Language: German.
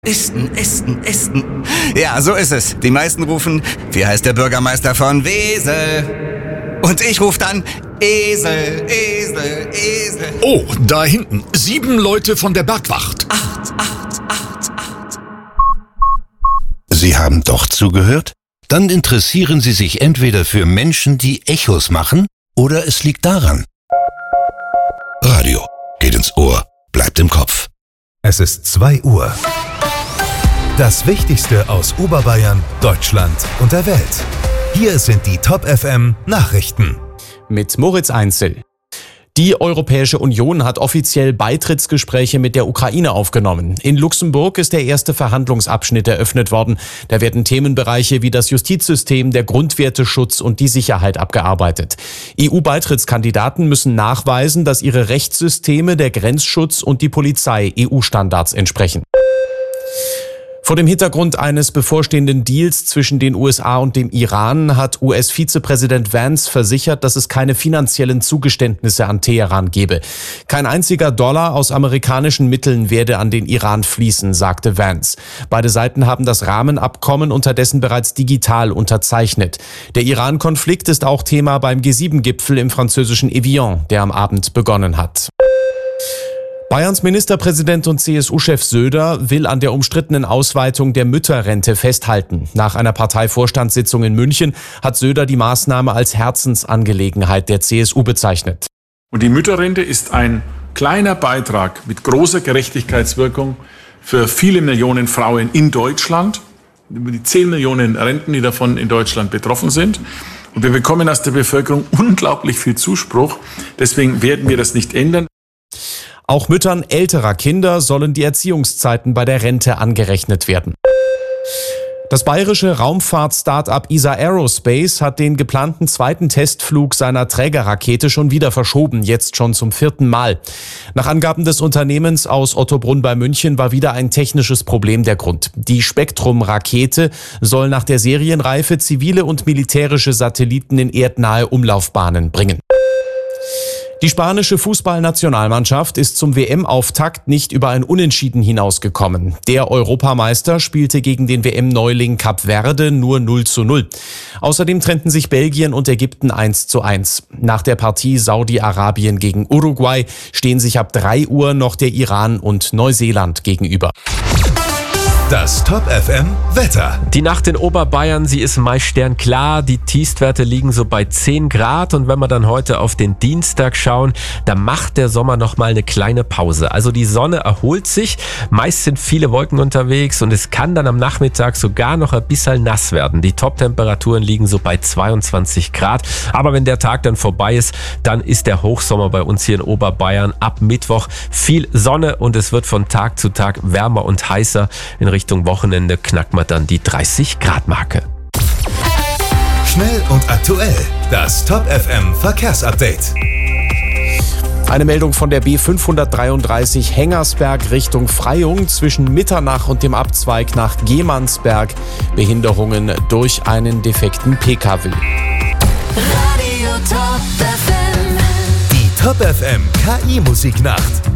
Isten. Ja, so ist es. Die meisten rufen, wie heißt der Bürgermeister von Wesel? Und ich rufe dann, Esel. Oh, da hinten. 7 Leute von der Bergwacht. 8. Sie haben doch zugehört? Dann interessieren Sie sich entweder für Menschen, die Echos machen, oder es liegt daran. Radio geht ins Ohr, bleibt im Kopf. Es ist 2 Uhr. Das Wichtigste aus Oberbayern, Deutschland und der Welt. Hier sind die Top FM Nachrichten. Mit Moritz Einzel. Die Europäische Union hat offiziell Beitrittsgespräche mit der Ukraine aufgenommen. In Luxemburg ist der erste Verhandlungsabschnitt eröffnet worden. Da werden Themenbereiche wie das Justizsystem, der Grundwerteschutz und die Sicherheit abgearbeitet. EU-Beitrittskandidaten müssen nachweisen, dass ihre Rechtssysteme, der Grenzschutz und die Polizei EU-Standards entsprechen. Vor dem Hintergrund eines bevorstehenden Deals zwischen den USA und dem Iran hat US-Vizepräsident Vance versichert, dass es keine finanziellen Zugeständnisse an Teheran gebe. Kein einziger Dollar aus amerikanischen Mitteln werde an den Iran fließen, sagte Vance. Beide Seiten haben das Rahmenabkommen unterdessen bereits digital unterzeichnet. Der Iran-Konflikt ist auch Thema beim G7-Gipfel im französischen Evian, der am Abend begonnen hat. Bayerns Ministerpräsident und CSU-Chef Söder will an der umstrittenen Ausweitung der Mütterrente festhalten. Nach einer Parteivorstandssitzung in München hat Söder die Maßnahme als Herzensangelegenheit der CSU bezeichnet. Und die Mütterrente ist ein kleiner Beitrag mit großer Gerechtigkeitswirkung für viele Millionen Frauen in Deutschland, über die 10 Millionen Renten, die davon in Deutschland betroffen sind. Und wir bekommen aus der Bevölkerung unglaublich viel Zuspruch. Deswegen werden wir das nicht ändern. Auch Müttern älterer Kinder sollen die Erziehungszeiten bei der Rente angerechnet werden. Das bayerische Raumfahrt-Startup ESA Aerospace hat den geplanten zweiten Testflug seiner Trägerrakete schon wieder verschoben, jetzt schon zum 4. Mal. Nach Angaben des Unternehmens aus Ottobrunn bei München war wieder ein technisches Problem der Grund. Die Spektrum-Rakete soll nach der Serienreife zivile und militärische Satelliten in erdnahe Umlaufbahnen bringen. Die spanische Fußballnationalmannschaft ist zum WM-Auftakt nicht über ein Unentschieden hinausgekommen. Der Europameister spielte gegen den WM-Neuling Kap Verde nur 0:0. Außerdem trennten sich Belgien und Ägypten 1:1. Nach der Partie Saudi-Arabien gegen Uruguay stehen sich ab 3 Uhr noch der Iran und Neuseeland gegenüber. Das Top FM Wetter. Die Nacht in Oberbayern, sie ist meist sternklar. Die Tiefstwerte liegen so bei 10 Grad. Und wenn wir dann heute auf den Dienstag schauen, da macht der Sommer nochmal eine kleine Pause. Also die Sonne erholt sich. Meist sind viele Wolken unterwegs und es kann dann am Nachmittag sogar noch ein bisschen nass werden. Die Top-Temperaturen liegen so bei 22 Grad. Aber wenn der Tag dann vorbei ist, dann ist der Hochsommer bei uns hier in Oberbayern. Ab Mittwoch viel Sonne und es wird von Tag zu Tag wärmer und heißer. In Richtung Wochenende knackt man dann die 30-Grad-Marke. Schnell und aktuell. Das Top FM Verkehrsupdate. Eine Meldung von der B533 Hengersberg Richtung Freyung zwischen Mitternach und dem Abzweig nach Gehmannsberg. Behinderungen durch einen defekten PKW. Radio Top FM. Die Top FM KI-Musiknacht.